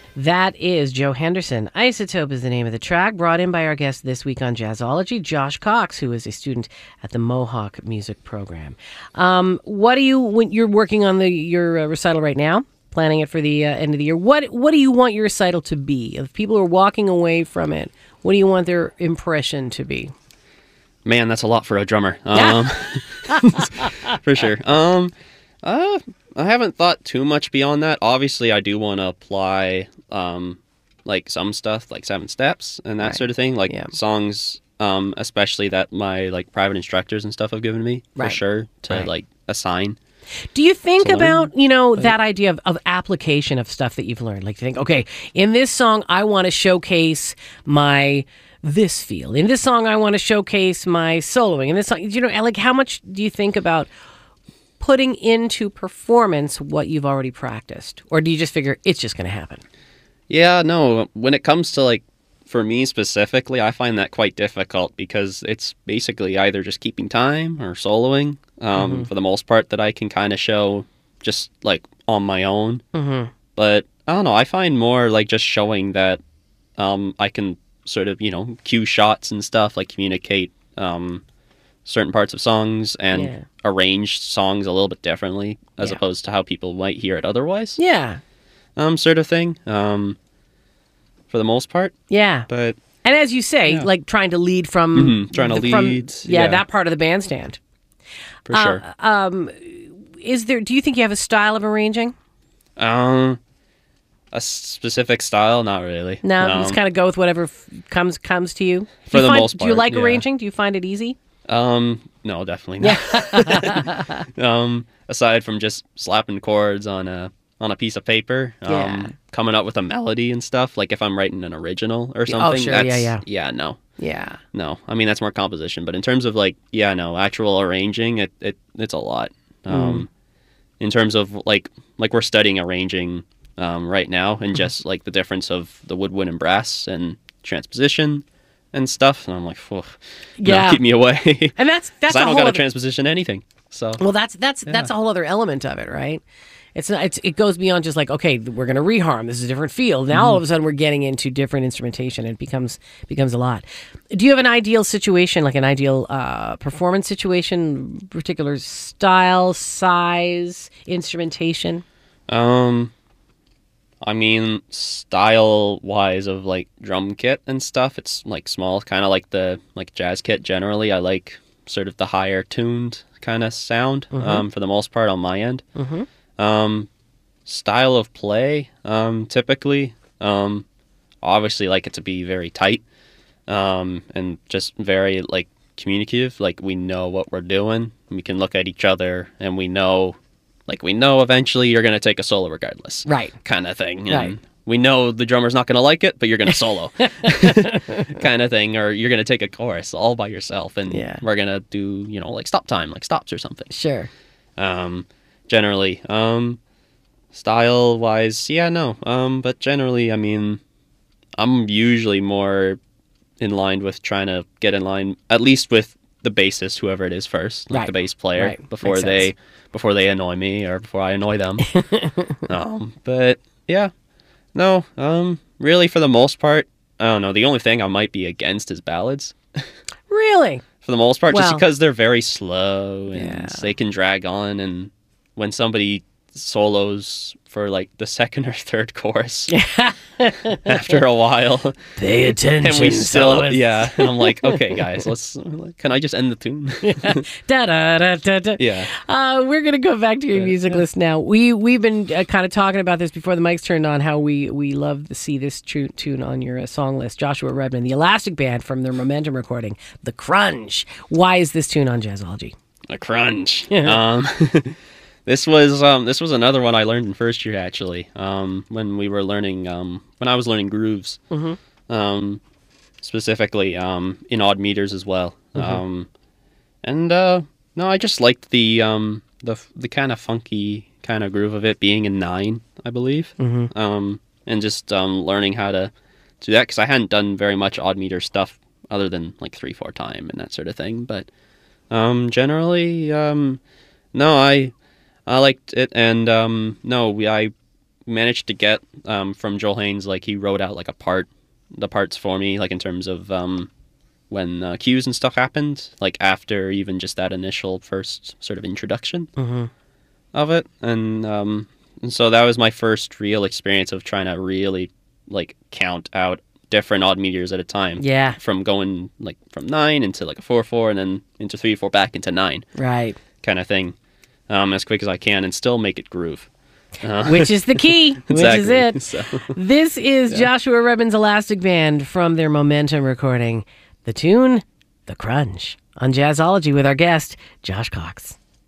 That is Joe Henderson. Isotope is the name of the track, brought in by our guest this week on Jazzology, Josh Cox, who is a student at the Mohawk Music Program. What do you, when you're working on your recital right now, planning it for the end of the year, what do you want your recital to be? If people are walking away from it, what do you want their impression to be? Man, that's a lot for a drummer. For sure. I haven't thought too much beyond that. Obviously, I do want to apply like some stuff, like 7 steps and that sort of thing, like songs, especially that my like private instructors and stuff have given me for sure to like assign. Do you think about, that idea of application of stuff that you've learned? Like, you think, okay, in this song, I want to showcase my this feel. In this song, I want to showcase my soloing. In this song, like, how much do you think about putting into performance what you've already practiced? Or do you just figure it's just going to happen? Yeah, no. When it comes to, like, for me specifically, I find that quite difficult because it's basically either just keeping time or soloing, for the most part, that I can kind of show just, like, on my own. Mm-hmm. But, I don't know, I find more, like, just showing that I can sort of, cue shots and stuff, like, communicate certain parts of songs and arrange songs a little bit differently as opposed to how people might hear it otherwise. Yeah. Sort of thing. For the most part. Yeah. But and as you say, like trying to lead from that part of the bandstand. For sure. Do you think you have a style of arranging? A specific style? Not really. No, you just kind of go with whatever comes to you. For the most part. Do you like arranging? Do you find it easy? No, definitely not. Aside from just slapping chords on a piece of paper, coming up with a melody and stuff, like if I'm writing an original or something. Oh, sure, no. Yeah. No, I mean, that's more composition, but in terms of like, actual arranging, it's a lot. In terms of like we're studying arranging right now, and just like the difference of the woodwind and brass and transposition and stuff, and I'm like, keep me away. And that's I don't got to transposition anything. So that's a whole other element of it, right? It goes beyond just like, okay, we're going to reharm. This is a different field. Now all of a sudden we're getting into different instrumentation, and it becomes a lot. Do you have an ideal situation, like an ideal performance situation, particular style, size, instrumentation? I mean, style-wise of, like, drum kit and stuff, it's, like, small, kind of like the, like, jazz kit generally. I like sort of the higher tuned kind of sound, for the most part on my end. Style of play, typically, obviously like it to be very tight, and just very, like, communicative. Like, we know what we're doing. We can look at each other, and we know eventually you're going to take a solo regardless. Right. Kind of thing. And we know the drummer's not going to like it, but you're going to solo. Kind of thing. Or you're going to take a chorus all by yourself, and we're going to do, like stop time, like stops or something. Sure. Generally. Style-wise, but generally, I mean, I'm usually more in line with trying to get in line, at least with the bassist, whoever it is first, like the bass player, before they annoy me or before I annoy them. But really for the most part, I don't know. The only thing I might be against is ballads. Really? For the most part, just because they're very slow and they can drag on, and when somebody solos for like the second or third chorus after a while, pay attention, and we still and I'm like, okay guys, can I just end the tune? Da da da da da. We're gonna go back to your music list now. We've been kind of talking about this before the mics turned on, how we love to see this tune on your song list. Joshua Redman, the Elastic Band from their Momentum recording, The Crunch. Why is this tune on Jazzology? The Crunch. This was another one I learned in first year, actually, when we were learning, when I was learning grooves, specifically in odd meters as well. No, I just liked the kind of funky kind of groove of it being in 9, I believe, and just learning how to do that, because I hadn't done very much odd meter stuff other than like 3/4 time and that sort of thing. But generally, no, I liked it, and managed to get from Joel Haynes, like he wrote out like the parts for me, like in terms of when cues and stuff happened, like after even just that initial first sort of introduction of it, and so that was my first real experience of trying to really like count out different odd meteors at a time. Yeah. From going like from 9 into like a 4/4 and then into 3/4 back into 9. Right. Kind of thing. As quick as I can and still make it groove. Which is the key. Exactly. Which is it. So, This is Joshua Redman's Elastic Band from their Momentum recording. The tune, The Crunch, on Jazzology with our guest, Josh Cox.